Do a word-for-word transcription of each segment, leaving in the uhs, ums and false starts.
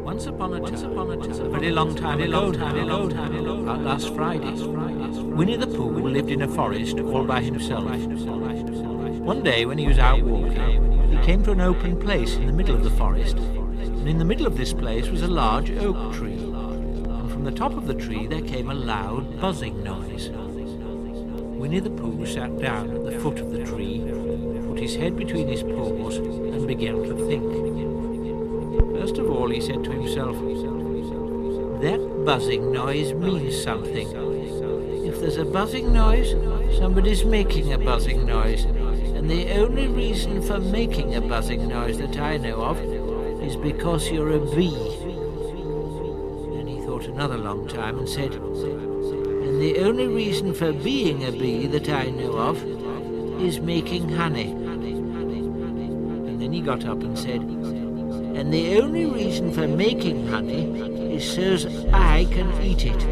Once upon a time, upon a, time, a very long time ago, time ago, time ago, last Friday, Winnie the Pooh lived in a forest all by himself. One day when he was out walking, he came to an open place in the middle of the forest, and in the middle of this place was a large oak tree, and from the top of the tree there came a loud buzzing noise. Winnie the Pooh sat down at the foot of the tree, put his head between his paws, and began to think. First of all, he said to himself, "That buzzing noise means something. If there's a buzzing noise, somebody's making a buzzing noise, and the only reason for making a buzzing noise that I know of is because you're a bee." Then he thought another long time and said, "And the only reason for being a bee that I know of is making honey." And then he got up and said, "And the only reason for making honey is so's I can eat it."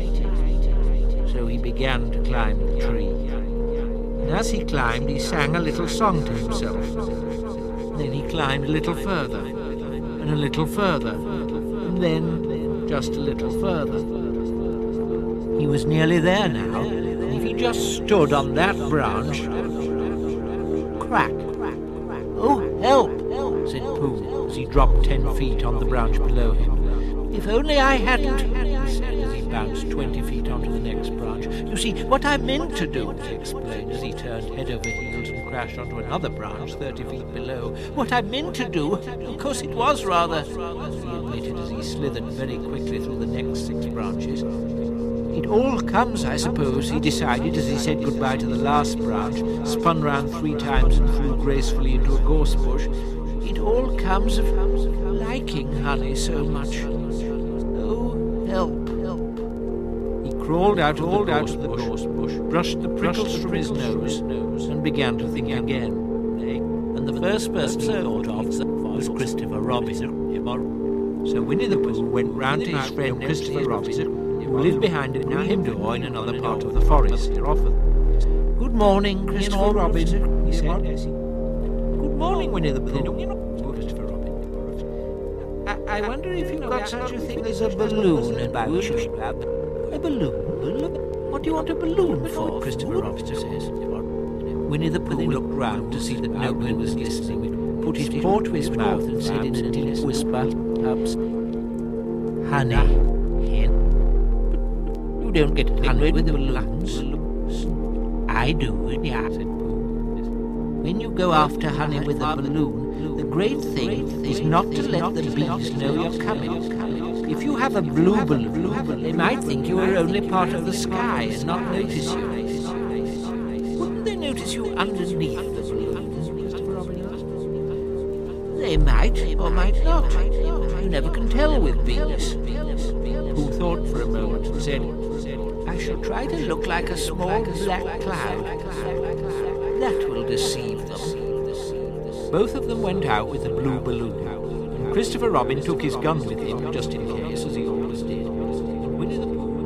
So he began to climb the tree. And as he climbed, he sang a little song to himself. Then he climbed a little further, and a little further, and then just a little further. He was nearly there now, and if he just stood on that branch... Crack! "Oh, help!" said Pooh, as he dropped ten feet on the branch below him. "If only I hadn't," he said as he bounced twenty feet onto the next branch. "You see, what I meant to do," he explained as he turned head over heels and crashed onto another branch thirty feet below. "What I meant to do, of course it was rather," he admitted as he slithered very quickly through the next six branches. "It all comes, I suppose," he decided as he said goodbye to the last branch, spun round three times and flew gracefully into a gorse bush. "It all comes of liking honey so much. Oh, help, help." He crawled out, crawled out of the gorse bush, brushed the prickles from his nose, and began to think again. And the first person he thought of was Christopher Robin. So Winnie the Pooh went round to his friend Christopher Robin, who lived behind a green door in another part of the forest. "Good morning, Christopher Robin," he said. "Good morning, Winnie the Pooh," Christopher Robin. I, I wonder if you've got such a thing as a balloon about you." "A balloon? What do you want a balloon for?" Christopher Robin says. Winnie the Pooh looked round to see that nobody was listening, put his paw to his mouth and said in a deep whisper, "Honey. You don't get honey with balloons." "I do, yeah," said Pooh. "When you go after honey with a balloon, the great thing is not to let the bees know you're coming. If you have a blue balloon, they might think you are only part of the sky and not notice you. Wouldn't they notice you underneath the balloon?" "They might or might not. You never can tell with bees." Pooh thought for a moment and said, "I shall try to look like a small black cloud. That will deceive them." Both of them went out with the blue balloon, and Christopher Robin took his gun with him, just in case, as he always did. And Winnie the Pooh